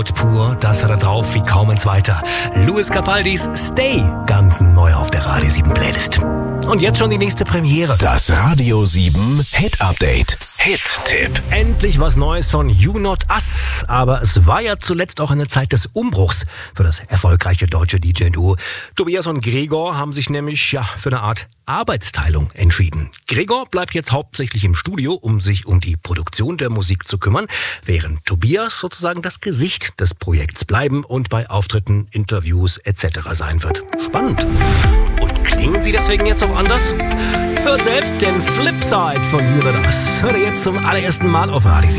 Pur, das hat er drauf wie kaum ein zweiter. Luis Capaldis Stay, ganz neu auf der Radio 7 Playlist. Und jetzt schon die nächste Premiere. Das Radio 7 Hit Update. Hit-Tipp. Endlich was Neues von You Not Us. Aber es war ja zuletzt auch eine Zeit des Umbruchs für das erfolgreiche deutsche DJ-Duo. Tobias und Gregor haben sich nämlich für eine Art Arbeitsteilung entschieden. Gregor bleibt jetzt hauptsächlich im Studio, um sich um die Produktion der Musik zu kümmern, während Tobias sozusagen das Gesicht des Projekts bleiben und bei Auftritten, Interviews etc. sein wird. Spannend. Und klingen sie deswegen jetzt auch anders? Hört selbst den Flipside von You Not Us. Hört ihr jetzt zum allerersten Mal auf Radio 7.